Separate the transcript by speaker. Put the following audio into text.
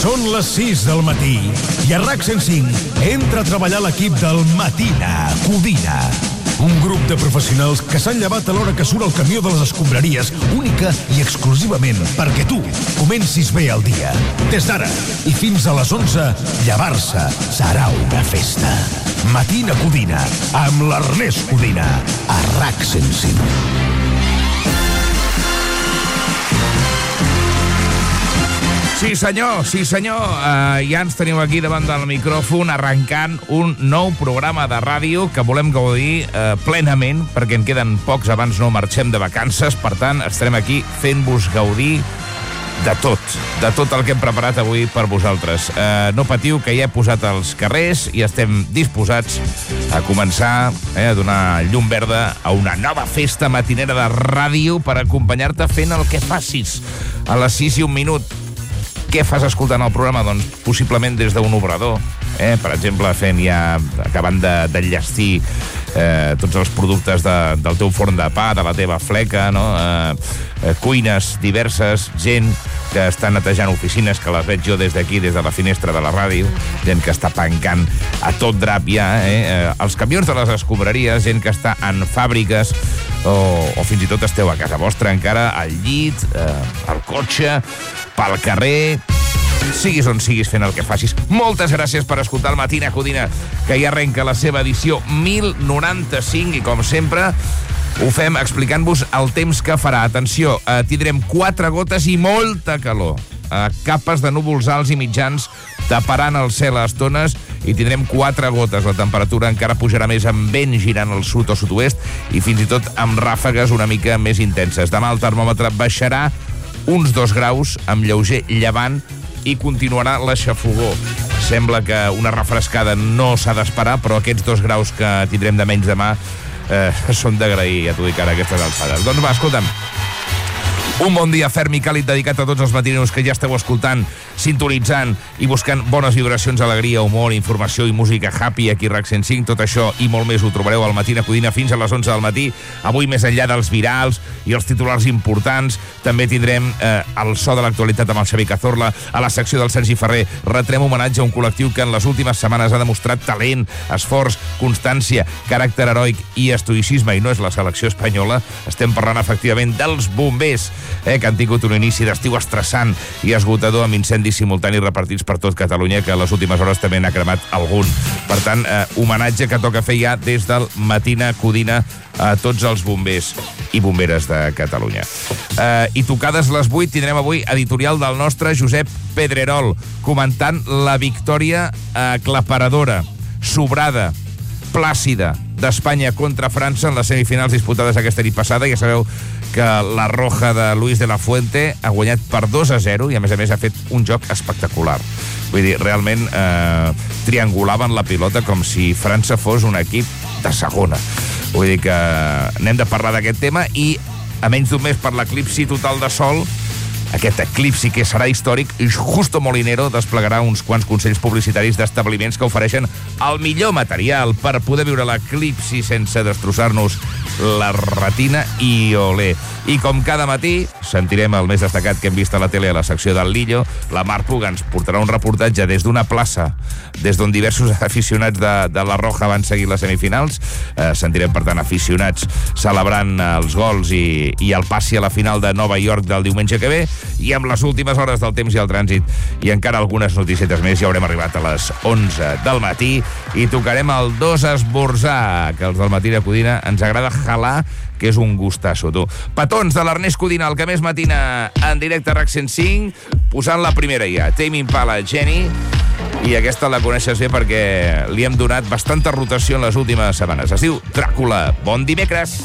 Speaker 1: Són les 6 del matí i a RAC 105 entra a treballar l'equip del Matina Codina. Un grup de professionals que s'han llevat a l'hora que surt el camió de les escombraries, única i exclusivament perquè tu comencis bé el dia. Des d'ara i fins a les 11, llevar-se serà una festa. Matina Codina, amb l'Ernest Codina, a RAC 105.
Speaker 2: Sí senyor, ja ens tenim aquí davant del micròfon arrencant un nou programa de ràdio que volem gaudir plenament, perquè en queden pocs abans no marxem de vacances. Per tant, estarem aquí fent-vos gaudir de tot el que hem preparat avui per vosaltres. No patiu, que ja he posat els carrers i estem disposats a començar a donar llum verda a una nova festa matinera de ràdio per acompanyar-te fent el que facis a les 6 i 1 minut. Què fas escoltant el programa? Doncs possiblement des d'un obrador, per exemple, acabant d'enllestir tots els productes del teu forn de pa, de la teva fleca, no? Cuines diverses, gent que està netejant oficines, que les veig jo des d'aquí, des de la finestra de la ràdio, gent que està pancant a tot drap ja, els camions de les escombraries, gent que està en fàbriques, o fins i tot esteu a casa vostra encara, al llit, al cotxe, pel carrer, siguis on siguis fent el que facis. Moltes gràcies per escoltar el Matina Codina, que ja arrenca la seva edició 1095, i com sempre ho fem explicant-vos el temps que farà. Atenció, tindrem 4 gotes i molta calor. Capes de núvols alts i mitjans taparan el cel a estones i tindrem 4 gotes. La temperatura encara pujarà més amb vent girant al sud o sud-oest i fins i tot amb ràfegues una mica més intenses. Demà el termòmetre baixarà uns 2 graus amb lleuger llevant i continuarà l'aixafogó. Sembla que una refrescada no s'ha d'esperar, però aquests 2 graus que tindrem de menys demà són d'agrair, ja t'ho dic ara, a aquestes alçades. Doncs va, escolta'm, un bon dia ferm i càlid dedicat a tots els matineus que ja esteu escoltant, sintonitzant i buscant bones vibracions, alegria, humor, informació i música happy aquí a RAC 105. Tot això i molt més ho trobareu al Matina Codina fins a les 11 del matí. Avui, més enllà dels virals i els titulars importants, també tindrem el so de l'actualitat amb el Xavi Cazorla. A la secció del Sergi Ferrer retrem homenatge a un col·lectiu que en les últimes setmanes ha demostrat talent, esforç, constància, caràcter heroic i estoïcisme, i no és la selecció espanyola. Estem parlant efectivament dels bombers, que han tingut un inici d'estiu estressant i esgotador amb incendis simultanis repartits per tot Catalunya, que a les últimes hores també n'ha cremat algun. Per tant, homenatge que toca fer ja des del Matina Codina a tots els bombers i bomberes de Catalunya. I tocades les 8 tindrem avui editorial del nostre Josep Pedrerol, comentant la victòria aclaparadora, sobrada, plàcida d'Espanya contra França en les semifinals disputades aquesta nit passada. Ja sabeu que la Roja de Luis de la Fuente ha guanyat per 2-0 i a més ha fet un joc espectacular. Vull dir, realment triangulaven la pilota com si França fos un equip de segona. Vull dir que n'hem de parlar d'aquest tema, i a menys d'un mes per l'eclipsi total de sol, aquest eclipsi que serà històric, Justo Molinero desplegarà uns quants consells publicitaris d'establiments que ofereixen el millor material per poder viure l'eclipsi sense destrossar-nos la retina i olé. I com cada matí sentirem el més destacat que hem vist a la tele a la secció del Lillo. La Mar Puga ens portarà un reportatge des d'una plaça, des d'on diversos aficionats de la Roja van seguir les semifinals. Sentirem, per tant, aficionats celebrant els gols i el passi a la final de Nova York del diumenge que ve. I amb les últimes hores del temps i el trànsit i encara algunes noticietes més, ja haurem arribat a les 11 del matí i tocarem el 2 esmorzar, que els del Matina Codina ens agrada jalar, que és un gustasso, tu. Petons de l'Ernest Codina, el que més matina en directe a RAC 105, posant la primera ja, Tame Impala, Jenny, i aquesta la coneixes bé perquè li hem donat bastanta rotació en les últimes setmanes. Es diu Dràcula. Bon dimecres!